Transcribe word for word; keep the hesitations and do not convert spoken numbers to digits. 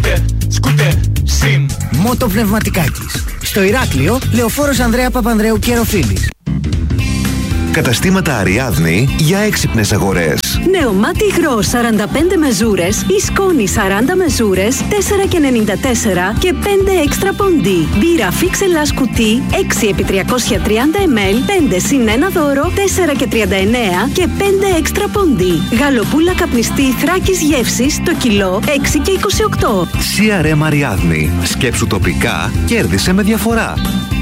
Σκούτερ, σκούτερ, συν. Μότο Πνευματικάκης. Στο Ηράκλειο, Λεωφόρος Ανδρέα Παπανδρέου και Ροφίλης. Καταστήματα Αριάδνη για έξυπνες αγορές. Νεομάτι υγρό σαράντα πέντε μεζούρες ή σκόνη σαράντα μεζούρες, τέσσερα και ενενήντα τέσσερα και πέντε έξτρα ποντί. Μπύρα Φίξελας κουτί έξι επί τριακόσια τριάντα μιλιλίτρα, πέντε συν ένα δώρο, τέσσερα και τριάντα εννέα και πέντε έξτρα ποντί. Γαλοπούλα καπνιστή Θράκης γεύσης το κιλό έξι και είκοσι οκτώ. σι αρ εμ Αριάδνη. Σκέψου τοπικά, κέρδισε με διαφορά.